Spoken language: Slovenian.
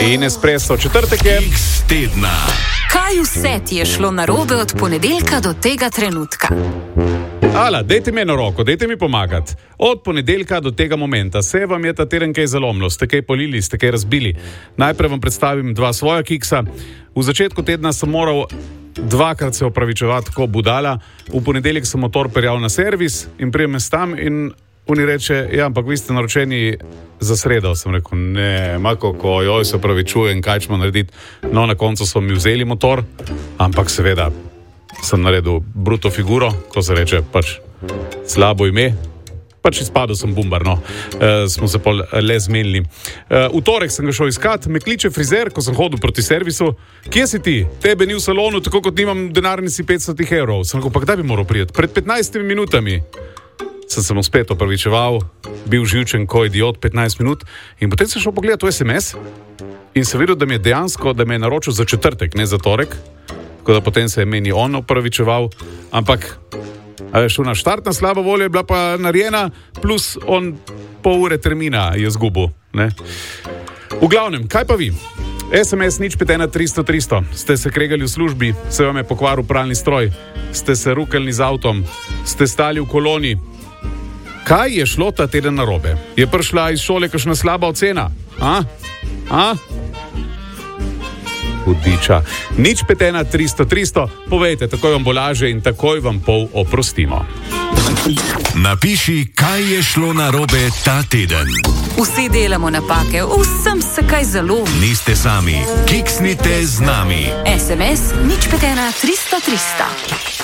In espresso, četrtek je Kiks tedna. Kaj vse ti je šlo narobe od ponedeljka do tega trenutka? Ala, dajte mi eno roko, dajte mi pomagati. Od ponedeljka do tega momenta se vam je ta teden kaj zalomilo, ste kaj polili, ste kaj razbili. Najprej vam predstavim dva svoja kiksa. V začetku tedna sem moral dvakrat se opravičevati kot budala. V ponedeljek sem motor peljal na servis in prijem tam in oni reče, ja, ampak vi ste naročeni za sredo. Sem rekel, ne, kako, joj, se opravičujem, kaj ćemo narediti. No, na koncu so mi vzeli motor, ampak seveda sem naredil bruto figuro, ko se reče, pač slabo ime, pač izpadel sem bumbar, no. Smo se pol le zmenili. V torek sem ga šel iskat, me kliče frizer, ko sem hodil proti servisu. Kje si ti? Tebe ni v salonu, tako kot nimam denarnici 500 €. Sem rekel, pa kdaj bi moral priti? Pred 15 minutami. Sem se mu spet opravičeval, bil živčen ko idiot 15 minut in potem sem šel pogledati v SMS in sem videl, da mi je dejansko, da me je naročil za četrtek, ne za torek, tako da potem se je meni on opravičeval, ampak šuna štartna slaba volja je bila pa narejena, plus on pol ure termina je zgubil, ne. V glavnem, kaj pa vi? SMS 051 300 300. Ste se kregali v službi, se vam je pokvaril pralni stroj, ste se rukelni z avtom, ste stali v koloni. Kaj je šlo ta teden narobe? Je prišla iz šole kakšna slaba ocena? Hudiča. 051 300 300. Povejte, takoj vam bo laže in takoj vam pol oprostimo. Napiši, kaj je šlo narobe ta teden. Vsi delamo napake, vsem se kaj zalomi. Niste sami, kiksnite z nami. SMS 051 300 300.